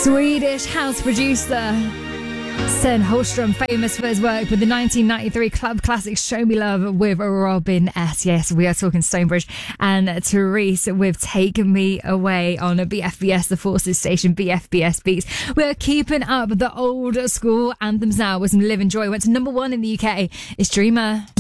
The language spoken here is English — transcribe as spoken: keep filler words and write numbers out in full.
Swedish house producer Sten Holmström, famous for his work with the nineteen ninety-three club classic Show Me Love with Robin S. Yes, we are talking Stonebridge and Therese with Take Me Away on B F B S, the Forces station, B F B S Beats. We are keeping up the old school anthems now with some Live and Joy. Went to number one in the U K. It's Dreamer.